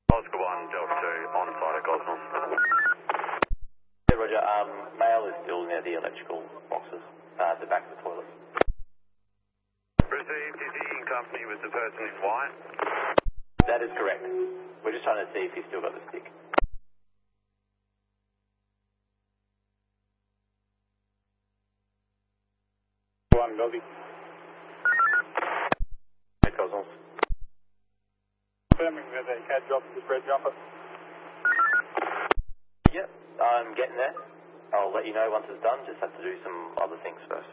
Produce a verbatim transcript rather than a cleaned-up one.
Oscar one, Delta two, on site at Gosnell. Yeah, Roger. Um, mail is still near the electrical boxes, uh, at the back of the toilet. Received, is he in company with the person in white? That is correct. We're just trying to see if he's still got the stick. One, Dobby. At Gosnell. Confirming that they had dropped the red jumper. Yep, I'm getting there. I'll let you know once it's done. Just have to do some other things first.